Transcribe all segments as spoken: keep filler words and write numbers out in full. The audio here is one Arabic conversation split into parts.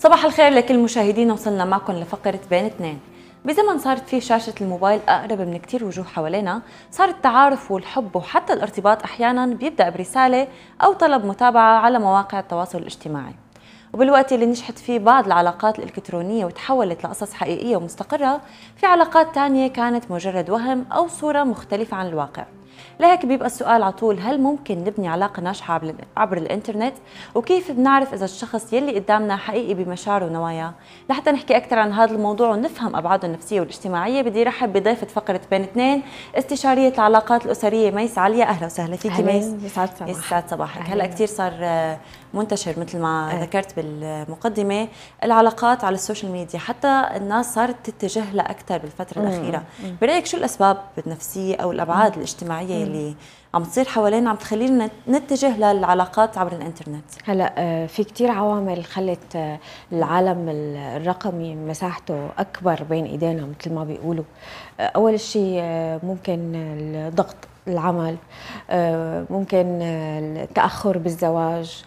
صباح الخير لكل مشاهدينا، وصلنا معكم لفقرة بين اثنين. بزمن صارت فيه شاشة الموبايل أقرب من كتير وجوه حوالينا، صار التعارف والحب وحتى الارتباط أحيانا بيبدأ برسالة أو طلب متابعة على مواقع التواصل الاجتماعي. وبالوقت اللي نجحت فيه بعض العلاقات الإلكترونية وتحولت لقصص حقيقية ومستقرة، في علاقات تانية كانت مجرد وهم أو صورة مختلفة عن الواقع. لهيك بيبقى السؤال على طول، هل ممكن نبني علاقة ناجحة عبر الانترنت؟ وكيف بنعرف إذا الشخص يلي قدامنا حقيقي بمشاعره ونواياه؟ لحتى نحكي أكثر عن هذا الموضوع ونفهم أبعاده النفسية والاجتماعية، بدي رحب بضيفة فقرة بين اثنين، استشارية العلاقات الأسرية ميس عليا. أهلا وسهلا فيكي ميس. يسعد صباحك. يسعد صباحك. هلا كثير صار منتشر مثل ما أه. ذكرت بالمقدمة العلاقات على السوشيال ميديا، حتى الناس صارت تتجه لها أكثر بالفترة مم. الأخيرة. مم. برأيك شو الأسباب النفسية أو الأبعاد مم. الاجتماعية اللي عم تصير حوالينا عم تخلينا نتجه للعلاقات عبر الانترنت؟ هلا في كثير عوامل خلت العالم الرقمي مساحته اكبر بين ايدينا مثل ما بيقولوا. اول شيء ممكن الضغط العمل، ممكن التأخر بالزواج،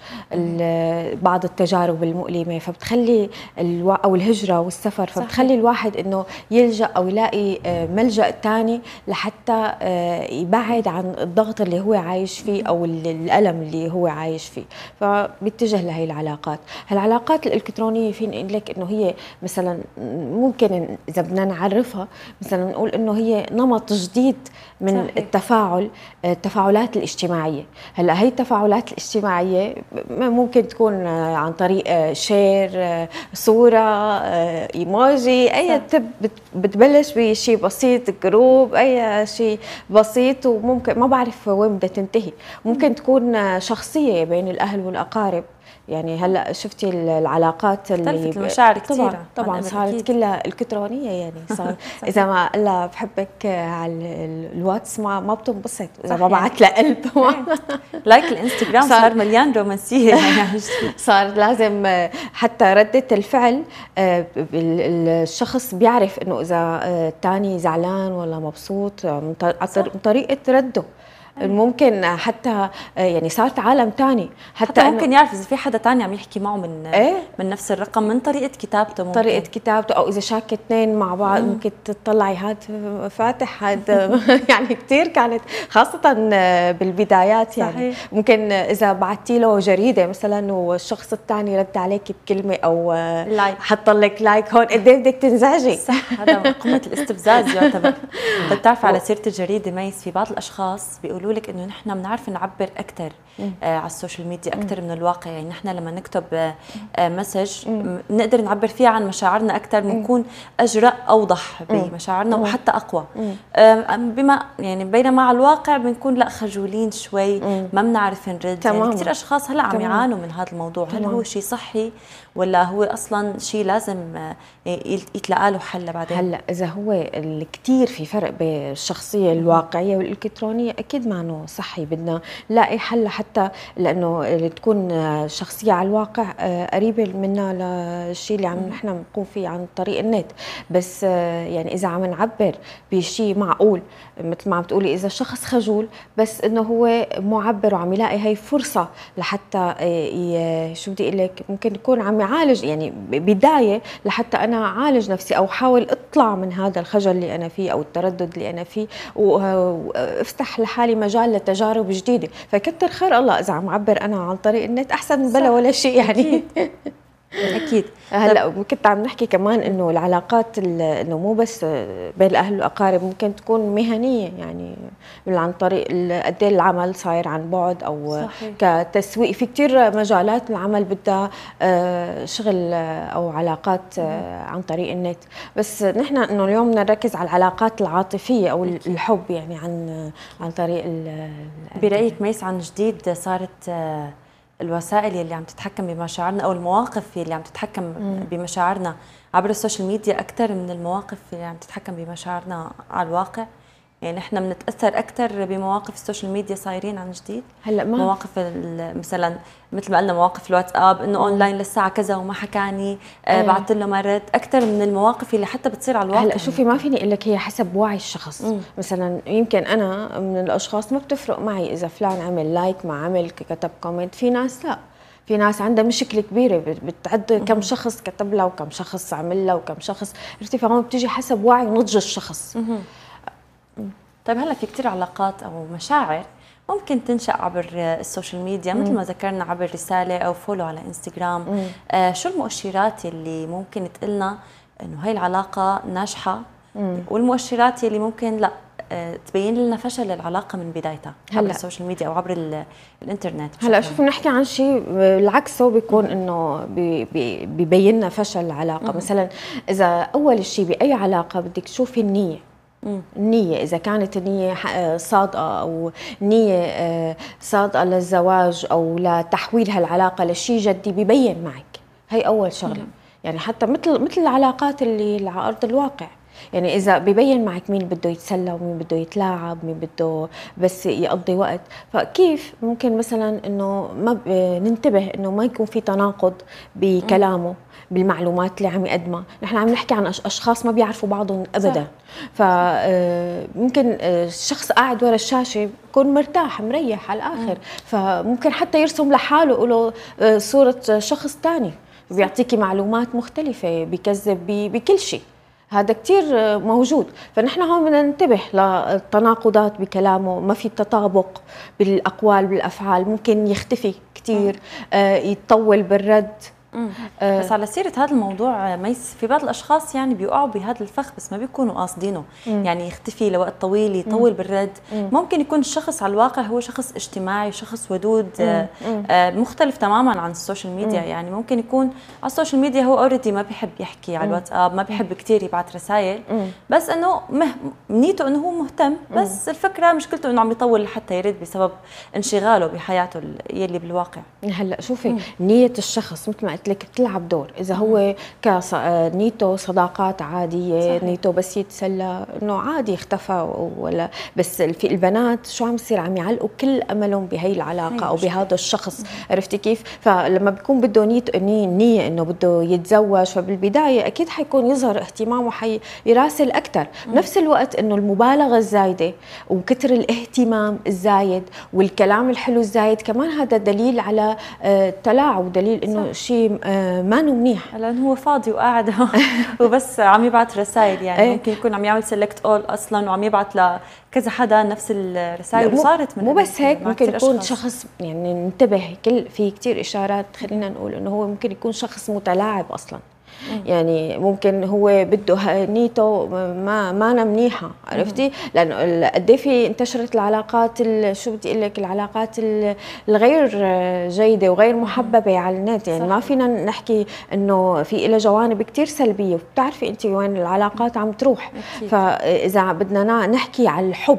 بعض التجارب المؤلمة فبتخلي الو... أو الهجرة والسفر، فبتخلي الواحد إنه يلجأ أو يلاقي ملجأ تاني لحتى يبعد عن الضغط اللي هو عايش فيه أو الألم اللي هو عايش فيه، فبيتجه لهي العلاقات. هالعلاقات الإلكترونية فيني أقول لك إنه هي مثلا ممكن إذا بدنا نعرفها مثلا نقول إنه هي نمط جديد من صحيح. التفاعل التفاعلات الاجتماعية. هلا هي التفاعلات الاجتماعية ممكن تكون عن طريق شير، صورة، ايموجي، اي تب بتبلش بشيء بسيط، جروب، اي شيء بسيط، وممكن ما بعرف وين بدها تنتهي. ممكن تكون شخصية بين الاهل والاقارب. يعني هلا شفتي العلاقات اللي المشاعر كثير طبعا طبعا صارت كلها الكترونيه. يعني صار اذا ما قال لها بحبك على الواتس ما ما بتنبسط اذا ما بعت لها قلب. لايك الانستغرام صار, صار مليان رومانسيه. يعني صار لازم حتى رده الفعل الشخص بيعرف انه اذا الثاني زعلان ولا مبسوط من طريقه رده. ممكن حتى يعني صارت عالم تاني، حتى, حتى ممكن يعرف اذا في حدا تاني عم يحكي معه من إيه؟ من نفس الرقم من طريقه كتابته. ممكن طريقه كتابته، او اذا شاك اثنين مع بعض مم. ممكن تطلعي هاد فاتح هاد. يعني كثير كانت خاصه بالبدايات. يعني صحيح. ممكن اذا بعتي له جريده مثلا والشخص الثاني رد عليك بكلمه او لايك، حط لك لايك، هون قد ايه بدك تنزعجي. صح، هذا قمه الاستفزاز يعتبر. بتعرفي على سيره الجريده ميس، في بعض الاشخاص بيقولوا لك انه نحن بنعرف نعبر اكثر آه على السوشيال ميديا اكثر من الواقع. يعني نحن لما نكتب آه آه مسج بنقدر نعبر فيها عن مشاعرنا اكثر، بنكون اجرأ اوضح بمشاعرنا وحتى اقوى. آه بما يعني بينما على الواقع بنكون لا خجولين شوي، ما بنعرف نرد. يعني كثير اشخاص هلا عم يعانوا من هذا الموضوع. هل هو شيء صحي ولا هو اصلا شيء لازم يتلقى له حل بعدين؟ هلا اذا هو كثير في فرق بين الشخصيه الواقعيه والالكترونيه، اكيد ما انه صحي. بدنا نلاقي حل حتى لانه تكون شخصيه على الواقع قريبه منا للشيء اللي عم نحن بنقوم فيه عن طريق النت. بس يعني اذا عم نعبر بشيء معقول مثل ما عم تقولي، اذا شخص خجول بس انه هو معبر وعم يلاقي هي فرصه لحتى شو بدي اقول لك، ممكن يكون عم يعالج يعني بدايه لحتى انا اعالج نفسي او حاول اطلع من هذا الخجل اللي انا فيه او التردد اللي انا فيه، وافتح لحالي مجال لتجارب جديده. فكتر خير الله اذا عم عبر انا عن طريق النت، احسن من بلا ولا شيء. يعني اكيد. هلا كنت عم نحكي كمان انه العلاقات انه مو بس بين الاهل والاقارب، ممكن تكون مهنيه. يعني عن طريق قد ايه العمل صاير عن بعد او صحيح. كتسويق، في كثير مجالات العمل بدها شغل او علاقات عن طريق النت. بس نحن انه اليوم بدنا نركز على العلاقات العاطفيه او الحب، يعني عن عن طريق. برايك ميس عن جديد صارت الوسائل اللي عم تتحكم بمشاعرنا او المواقف اللي عم تتحكم مم. بمشاعرنا عبر السوشيال ميديا اكثر من المواقف اللي عم تتحكم بمشاعرنا على الواقع؟ يعني احنا بنتاثر اكثر بمواقف السوشيال ميديا صايرين عن جديد. هلا ما مواقف مثلا مثل ما قلنا مواقف الواتساب، انه اونلاين للساعه كذا وما حكاني، آه بعثت له مرات، اكثر من المواقف اللي حتى بتصير على الواقع. هلا شوفي، ما فيني اقول لك، هي حسب وعي الشخص. مم. مثلا يمكن انا من الاشخاص ما بتفرق معي اذا فلان عمل لايك ما عمل، كتب كومنت. في ناس لا، في ناس عندها مشكله كبيره بتعد كم شخص كتب لها وكم شخص عمل لها وكم شخص، عرفتي؟ فهون بتيجي حسب وعي ونضج الشخص. طيب هلا في كثير علاقات او مشاعر ممكن تنشأ عبر السوشيال ميديا، مثل ما ذكرنا عبر رسالة أو فولو على انستغرام. آه شو المؤشرات اللي ممكن تقلنا إنه هاي العلاقة ناجحة، مم. والمؤشرات اللي ممكن لا آه تبين لنا فشل العلاقة من بدايتها عبر السوشيال ميديا أو عبر الإنترنت؟ هلا شوف، بنحكي عن شيء العكس، هو بيكون إنه بي بي بيبين لنا فشل العلاقة. مم. مثلا إذا أول شيء بأي علاقة بدك تشوفي النية. النية، إذا كانت النية صادقة أو نية صادقة للزواج أو لتحويل هالعلاقة لشيء جدي، ببين معك. هي أول شغلة. مم. يعني حتى مثل مثل العلاقات اللي على أرض الواقع، يعني إذا ببين معك مين بده يتسلى ومين بده يتلاعب، مين بده بس يقضي وقت. فكيف ممكن مثلا إنه ما ننتبه إنه ما يكون في تناقض بكلامه، بالمعلومات اللي عم يقدمها. نحن عم نحكي عن أشخاص ما بيعرفوا بعضهم أبدا. فممكن الشخص قاعد ورا الشاشة يكون مرتاح مريح على الآخر، فممكن حتى يرسم لحاله يقوله صورة شخص تاني، بيعطيكي معلومات مختلفة، بيكذب بكل شيء. هذا كتير موجود. فنحن هون بدنا ننتبه للتناقضات بكلامه، ما في تطابق بالأقوال بالأفعال، ممكن يختفي كتير، يتطول بالرد. آه بس على سيرة هذا الموضوع ميس، في بعض الأشخاص يعني بيقعوا بهذا الفخ بس ما بيكونوا قاصدينه. مم. يعني يختفي لوقت طويل، يطول مم. بالرد. مم. ممكن يكون الشخص على الواقع هو شخص اجتماعي، شخص ودود، آه آه مختلف تماما عن السوشيال ميديا. مم. يعني ممكن يكون على السوشيال ميديا هو اوريدي ما بيحب يحكي على الواتساب، ما بيحب كثير يبعث رسائل، بس انه نيته انه هو مهتم، بس مم. الفكرة مشكلته انه عم يطول لحتى يرد بسبب انشغاله بحياته يلي بالواقع. هلا شوفي، مم. نية الشخص مثل ما قلت لك بتلعب دور. إذا هو كص... نيته صداقات عادية، صحيح. نيته بس يتسلى، إنه عادي اختفى ولا. بس في البنات شو عم يصير، عم يعلقوا كل أملهم بهي العلاقة أو بهذا الشخص. مم. عرفتي كيف؟ فلما بيكون بده نيته نية إنه بده يتزوج، فبالبداية أكيد حيكون يظهر اهتمامه، حيراسل أكثر. بنفس الوقت إنه المبالغة الزايدة وكتر الاهتمام الزايد والكلام الحلو الزايد كمان هذا دليل على التلاعب، دليل إنه شيء ما انه منيح، لانه هو فاضي وقاعد وبس عم يبعث رسائل. يعني ايه؟ ممكن يكون عم يعمل سيلكت اول اصلا وعم يبعث لكذا حدا نفس الرسائل. وصارت من مو بس هيك، ممكن يكون شخص، يعني ننتبه، كل في كثير اشارات خلينا نقول انه هو ممكن يكون شخص متلاعب اصلا. يعني ممكن هو بده نيته ما ما أنا منيحه، عرفتي؟ لانه قد ايه في انتشرت العلاقات شو بدي اقول لك، العلاقات الغير جيده وغير محببه على النت. يعني صح. ما فينا نحكي انه في لها جوانب كثير سلبيه، وبتعرفي انت وين العلاقات عم تروح. أكيد. فاذا بدنا نحكي على الحب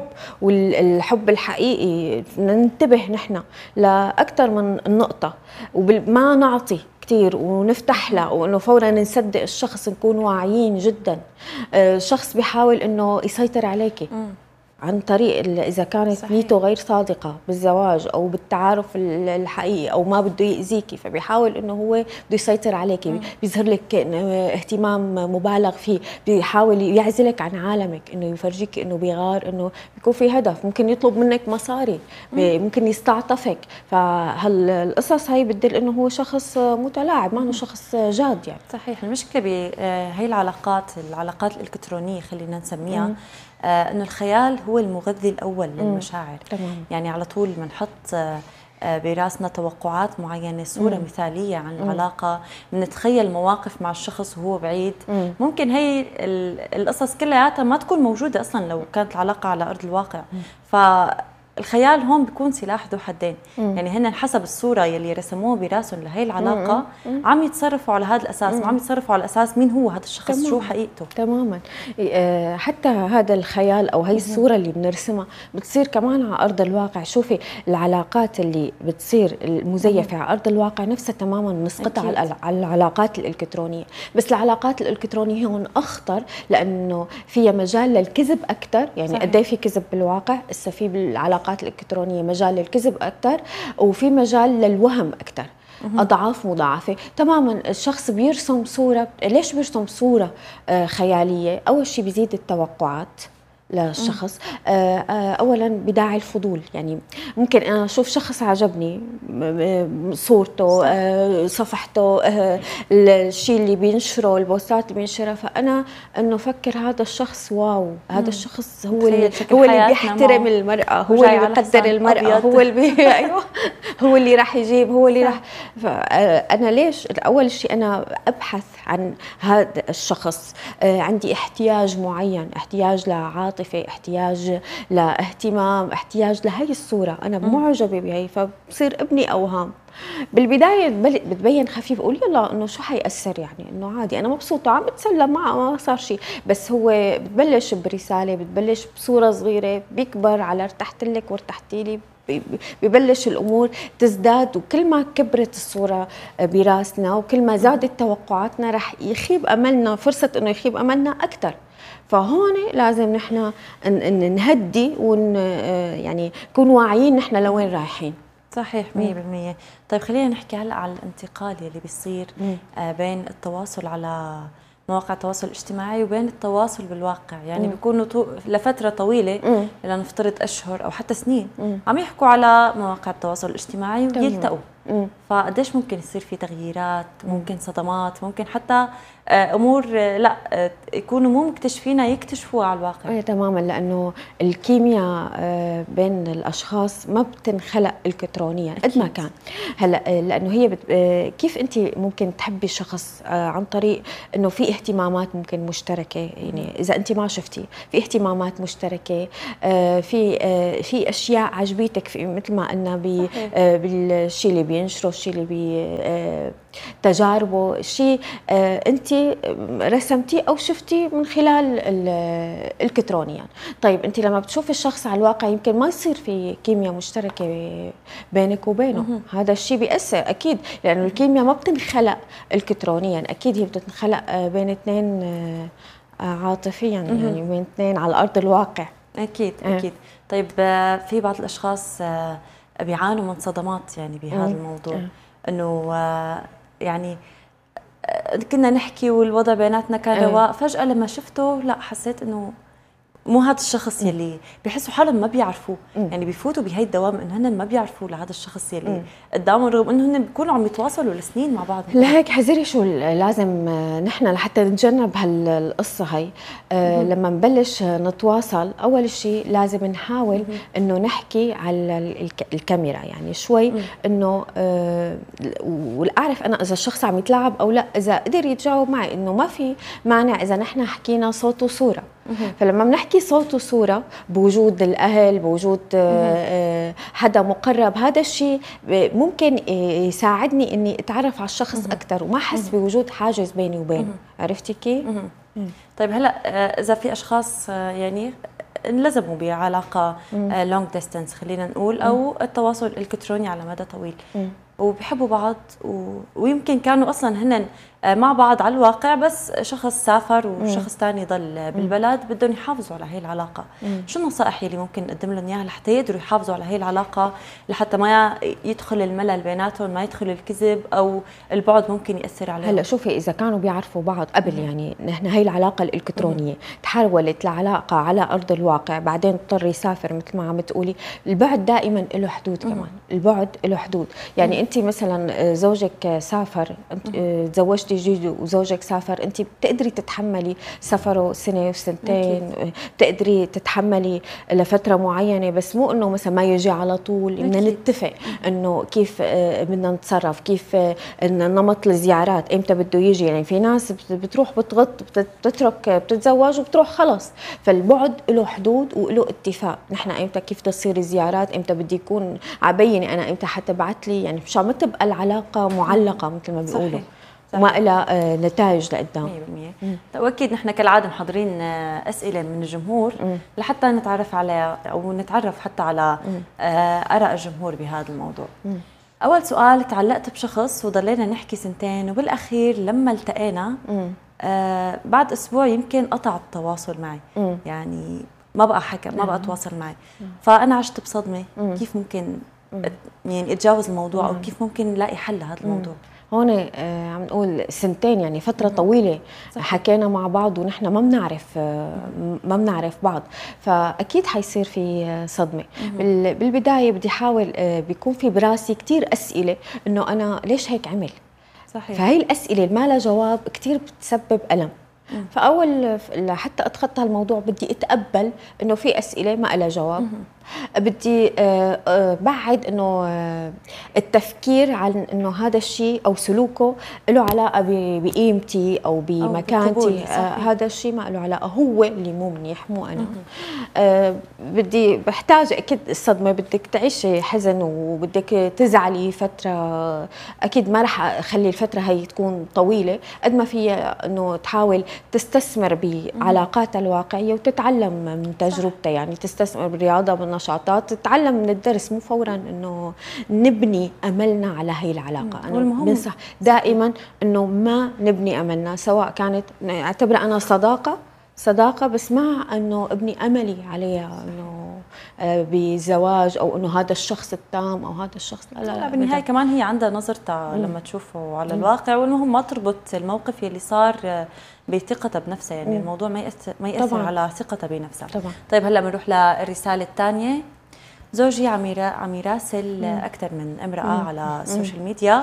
والحب الحقيقي ننتبه نحن لاكثر من نقطه، وما نعطي كتير ونفتح له، وانه فورا نصدق الشخص، نكون واعيين جدا. الشخص بيحاول انه يسيطر عليكي عن طريق اذا كانت صحيح. نيته غير صادقه بالزواج او بالتعارف الحقيقي، او ما بده يأذيكي، فبيحاول انه هو بده يسيطر عليكي. مم. بيظهر لك اهتمام مبالغ فيه، بيحاول يعزلك عن عالمك، انه يفرجيك انه بيغار، انه بيكون في هدف، ممكن يطلب منك مصاري، مم. ممكن يستعطفك. فهالقصص هي بتدل انه هو شخص متلاعب، ما انه شخص جاد. يعني صحيح. المشكله بهي العلاقات العلاقات الالكترونيه خلينا نسميها، مم. آه انه الخيال هو المغذي الاول للمشاعر. تمام. يعني على طول بنحط آه براسنا توقعات معينه، صوره مم. مثاليه عن مم. العلاقه، بنتخيل مواقف مع الشخص وهو بعيد. مم. ممكن هي القصص كلها ما تكون موجوده اصلا لو كانت العلاقه على ارض الواقع. مم. ف الخيال هون بيكون سلاح ذو حدين. مم. يعني هن حسب الصوره يلي رسموها براسهم لهي العلاقه مم. عم يتصرفوا على هذا الاساس، مم. عم يتصرفوا على اساس مين هو هذا الشخص، تمام. شو حقيقته تماما. حتى هذا الخيال او هي الصوره اللي بنرسمها بتصير كمان على ارض الواقع. شوفي العلاقات اللي بتصير المزيفه مم. على ارض الواقع نفسها تماما نسقطها على على العلاقات الالكترونيه. بس العلاقات الالكترونيه هون اخطر لانه فيها مجال للكذب اكثر. يعني قد ايه في كذب بالواقع، هسه في بالعلاقات الالكترونيه مجال للكذب اكثر، وفي مجال للوهم اكثر، اضعاف مضاعفه. تماما الشخص بيرسم صوره. ليش بيرسم صوره خياليه؟ اول شيء بيزيد التوقعات، للشخص. آه، آه، اولا بداعي الفضول، يعني ممكن انا اشوف شخص عجبني، م- م- صورته، آه، صفحته، آه، الشيء اللي بينشره، البوستات اللي بينشرها، فانا انه فكر هذا الشخص واو، هذا الشخص هو اللي هو اللي بيحترم المرأة، هو اللي بيقدر المرأة، هو اللي بي... ايوه هو اللي راح يجيب، هو اللي راح. فانا ليش اول شيء انا ابحث عن هذا الشخص، آه، عندي احتياج معين، احتياج لعاطفه، احتياج لاهتمام، احتياج لهي الصوره، انا معجبه بهي، فبصير ابني اوهام. بالبدايه بتبين خفيف، بقول يلا انه شو حيأثر، يعني انه عادي انا مبسوطه عم بتسلى معه ما صار شيء، بس هو بتبلش برساله، بتبلش بصوره صغيره، بيكبر على ارتحت لك وارتحتي لي، ببلش الامور تزداد، وكل ما كبرت الصوره براسنا وكل ما زادت توقعاتنا رح يخيب املنا، فرصه انه يخيب املنا اكثر. فهون لازم نحن نهدي ون يعني نكون واعيين نحن لوين رايحين. صحيح مية بالمية. طيب خلينا نحكي هلا على الانتقال يلي بيصير آه بين التواصل على مواقع التواصل الاجتماعي وبين التواصل بالواقع، يعني مم. بيكونوا طو... لفترة طويلة، لنفترض أشهر أو حتى سنين، مم. عم يحكوا على مواقع التواصل الاجتماعي ويلتقوا، فقديش ممكن يصير في تغييرات، ممكن صدمات، ممكن حتى امور لا يكونوا مو مكتشفينها يكتشفوها على الواقع. ايه تماما، لانه الكيمياء بين الاشخاص ما بتنخلق الكترونيا قد ما كان. هلا لانه هي بت... كيف انت ممكن تحبي شخص عن طريق انه في اهتمامات ممكن مشتركه، يعني اذا انت ما شفتي في اهتمامات مشتركه، في في اشياء عجبتك في مثل ما قلنا بالشيء اللي بينشره، الشيء اللي بي تجاربه، الشيء انت رسمتيه او شفتيه من خلال الكترونيا. طيب انت لما بتشوفي الشخص على الواقع يمكن ما يصير في كيمياء مشتركه بينك وبينه، مه. هذا الشيء بيأثر اكيد، لانه الكيمياء ما بتنخلق الكترونيا، اكيد هي بتنخلق بين اثنين عاطفيا، مه. يعني بين اثنين على ارض الواقع. اكيد اه. اكيد. طيب في بعض الاشخاص بيعانوا من صدمات يعني بهذا اه. الموضوع، اه. انه يعني كنا نحكي والوضع بيناتنا كان رواق، فجأة لما شفته لا حسيت انه مو هذا الشخص يلي بيحسوا حالهم ما بيعرفوه، يعني بيفوتوا بهي الدوام انه هن ما بيعرفوا لهذا الشخص يلي قدامهم، رغم انه هن بيكونوا عم يتواصلوا لسنين مع بعض. لهيك حذري شو لازم نحن لحتى نتجنب هالقصه هي، آه لما نبلش نتواصل اول شيء لازم نحاول انه نحكي على الكاميرا، يعني شوي انه آه واعرف انا اذا الشخص عم يتلاعب او لا، اذا قدر يتجاوب معي انه ما في مانع اذا نحن حكينا صوت وصوره. فلما بنحكي صوت وصوره بوجود الاهل، بوجود حدا مقرب، هذا الشيء ممكن يساعدني اني اتعرف على الشخص اكثر وما احس بوجود حاجز بيني وبينه. عرفتي كيف؟ طيب هلا اذا في اشخاص يعني انلزموا بعلاقه لونج ديستانس خلينا نقول، او التواصل الالكتروني على مدى طويل، وبيحبوا بعض و... ويمكن كانوا اصلا هن مع بعض على الواقع، بس شخص سافر وشخص ثاني ضل بالبلد، بدهم يحافظوا على هي العلاقه. مم. شو النصائح اللي ممكن نقدم لهم اياها لحتى يقدروا يحافظوا على هي العلاقه، لحتى ما يدخل الملل بيناتهم، ما يدخل الكذب او البعد ممكن ياثر عليهم؟ هلا شوفي، اذا كانوا بيعرفوا بعض قبل، مم. يعني نحن هي العلاقه الالكترونيه مم. تحولت لعلاقه على ارض الواقع، بعدين اضطر يسافر مثل ما عم تقولي، البعد دائما له حدود. مم. كمان البعد له حدود، يعني مم. انت مثلا زوجك سافر، انت تزوجتي جديد وزوجك سافر، انت بتقدري تتحملي سفره سنه وسنتين، بتقدري تتحملي لفتره معينه، بس مو انه مثلا ما يجي على طول. بدنا نتفق انه كيف بدنا نتصرف، كيف نمط الزيارات، امتى بده يجي. يعني في ناس بتروح بتغط بتترك بتتزوج وبتروح خلص، فالبعد له حدود وله اتفاق. نحن امتى كيف تصير الزيارات، امتى بدي يكون عبيني انا، امتى حتى بعت لي، يعني مشان ما تبقى العلاقه معلقه مثل ما بيقولوا وما لها نتائج لقدام. مية بالمية. واكيد نحن كالعاده محضرين اسئله من الجمهور مم. لحتى نتعرف على او نتعرف حتى على اراء الجمهور بهذا الموضوع. مم. اول سؤال، تعلقت بشخص وضلينا نحكي سنتين، وبالاخير لما التقينا آه بعد اسبوع يمكن قطع التواصل معي. مم. يعني ما بقى حكى، ما بقى اتواصل معي. مم. فانا عشت بصدمه. مم. كيف ممكن يعني اتجاوز الموضوع، او كيف ممكن نلاقي حل لهذا الموضوع؟ هون آه عم نقول سنتين، يعني فترة طويلة صحيح. حكينا مع بعض ونحن ما بنعرف آه ما بنعرف بعض، فأكيد حيصير في صدمة. بالبداية بدي أحاول آه بيكون في براسي كتير أسئلة إنه أنا ليش هيك عمل. صحيح. فهي الأسئلة اللي ما لها جواب كتير بتسبب ألم. مم. فأول لحتى أتخطى الموضوع بدي أتقبل إنه في أسئلة ما لها جواب. مم. بدي بعد انه التفكير عن انه هذا الشيء او سلوكه له علاقه بقيمتي او بمكانتي، هذا الشيء ما له علاقه، هو اللي مو منيح مو انا. أه بدي بحتاج اكيد الصدمه، بدك تعيشي حزن وبدك تزعلي فتره، اكيد ما رح اخلي الفتره هي تكون طويله قد ما فيها انه تحاول تستثمر بعلاقاتها الواقعيه وتتعلم من تجربتها، يعني تستثمر بالرياضه بالنشاطات، تتعلم من الدرس، مو فورا انه نبني املنا على هي العلاقه. انا بنصح دائما انه ما نبني املنا، سواء كانت اعتبرها انا صداقه صداقه بس مع انه ابني املي عليها انه بزواج او انه هذا الشخص التام او هذا الشخص لا لا, لا بالنهايه كمان هي عندها نظرتها لما تشوفه على مم. الواقع، والمهم ما تربط الموقف اللي صار بثقتها بنفسها، يعني مم. الموضوع ما يأثر ما يأثر طبعاً. على ثقتها بنفسها طبعا. طيب هلا بنروح للرساله الثانيه. زوجي عم عم يراسل اكثر من امراه مم. على السوشيال ميديا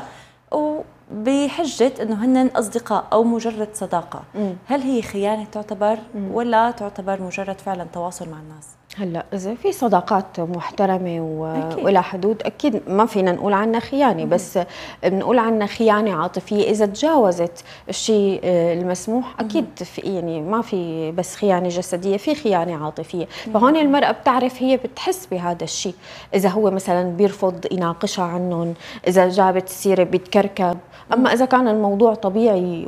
وبحجه انه هن اصدقاء او مجرد صداقه، مم. هل هي خيانه تعتبر مم. ولا تعتبر مجرد فعلا تواصل مع الناس؟ هلا اذا في صداقات محترمه والى حدود اكيد ما فينا نقول عنها خيانه، بس بنقول عنها خيانه عاطفيه اذا تجاوزت الشيء المسموح. اكيد في يعني ما في بس خيانه جسديه، في خيانه عاطفيه. فهون المراه بتعرف، هي بتحس بهذا الشيء، اذا هو مثلا بيرفض يناقشها عنهم، اذا جابت السيره بيتكركب. اما اذا كان الموضوع طبيعي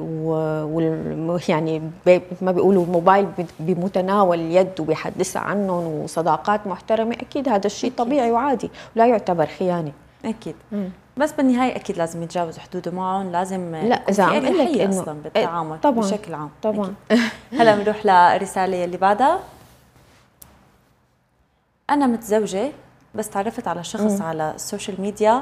و يعني ما بيقولوا الموبايل بمتناول اليد وبيحدثها عنهم وصداقات محترمه، اكيد هذا الشيء طبيعي وعادي ولا يعتبر خيانه. اكيد. مم. بس بالنهايه اكيد لازم يتجاوز حدوده معهم، لازم لا اذا عم اقول لك انه اصلا بالتعامل طبعا بشكل عام طبعا. هلا بنروح للرساله اللي بعدها. انا متزوجه بس تعرفت على شخص مم. على السوشيال ميديا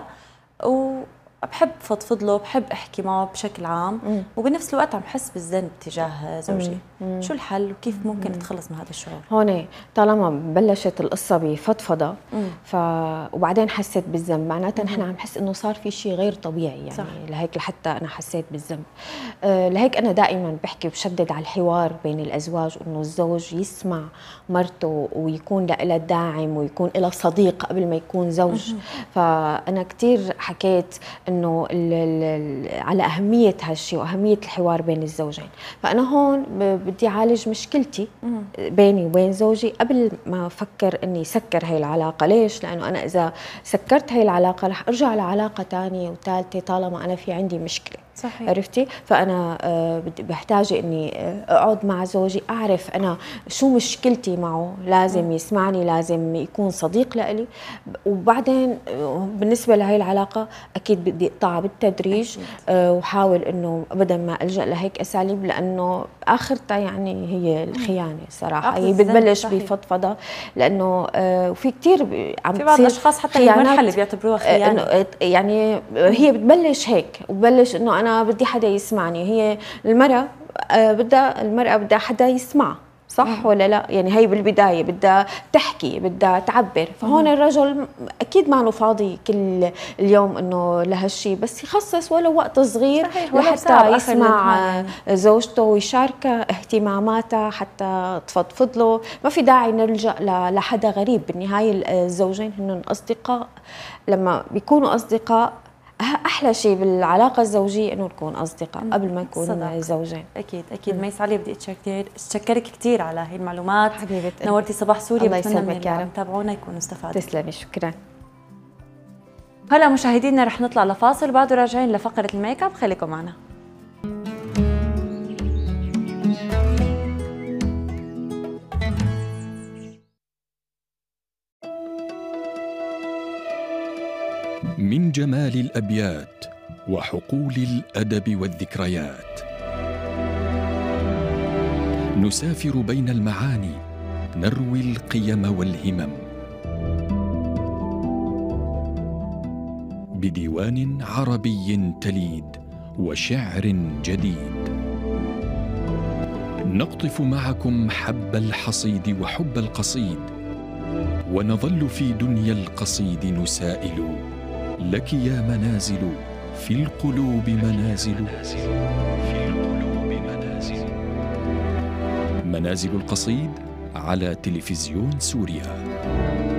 وبحب فضفض له، بحب احكي معه بشكل عام، مم. وبنفس الوقت عم حس بالذنب تجاه زوجي. مم. شو الحل وكيف ممكن مم. نتخلص من هذا الشعور؟ هون طالما بلشت القصه بفضفضه ف وبعدين حسيت بالذنب، معناتها نحن عم نحس انه صار في شيء غير طبيعي، يعني صح. لهيك لحتى انا حسيت بالذنب. أه لهيك انا دائما بحكي بشدد على الحوار بين الازواج، انه الزوج يسمع مرته ويكون لها داعم ويكون لها صديق قبل ما يكون زوج. مم. فانا كثير حكيت انه ال ال على اهميه هالشيء واهميه الحوار بين الزوجين. فانا هون بدي اعالج مشكلتي مم. بيني وبين زوجي قبل ما افكر اني سكر هي العلاقه. ليش؟ لانه انا اذا سكرت هي العلاقه رح ارجع لعلاقه ثانيه وثالثه طالما انا في عندي مشكله. صحيح. عرفتي؟ فانا بحتاج اني اقعد مع زوجي، اعرف انا شو مشكلتي معه، لازم يسمعني، لازم يكون صديق لإلي. وبعدين بالنسبه لهي العلاقه اكيد بدي اقطعها بالتدريج وحاول انه ابدا ما الجا لهيك اساليب، لانه اخرتها يعني هي الخيانه صراحه. هي بتبلش بفضفضه، لانه وفي كثير عم في بعض الاشخاص حتى المرحله بيعتبروها خيانه، يعني هي بتبلش هيك وبلش انه انا بدي حدا يسمعني. هي المرأة بدها المرأة بدها حدا يسمع، صح مم. ولا لا؟ يعني هي بالبداية بدها تحكي، بدها تعبر. فهون الرجل أكيد ما له فاضي كل اليوم إنه لهالشيء، بس يخصص ولو وقت صغير لحتى يسمع زوجته ويشاركها اهتماماتها حتى تفضفض له. ما في داعي نلجأ لحدا غريب. بالنهاية الزوجين هن أصدقاء، لما بيكونوا أصدقاء احلى شيء بالعلاقه الزوجيه انه نكون اصدقاء قبل ما نكون زوجين. اكيد اكيد. ما يسعد لي، بدي اتشكرك كثير على هي المعلومات حبيبتي. نورتي صباح سوريا. الله يسلمك يا رب. تابعونا يكونوا استفادوا. تسلمي، شكرا. هلا مشاهدينا رح نطلع لفاصل، بعده راجعين لفقره الميك اب، خليكم معنا. من جمال الأبيات وحقول الأدب والذكريات نسافر بين المعاني، نروي القيم والهمم بديوان عربي تليد وشعر جديد. نقطف معكم حب الحصيد وحب القصيد، ونظل في دنيا القصيد نسائل. لك يا منازل في القلوب منازل، في القلوب منازل. منازل القصيد على تلفزيون سوريا.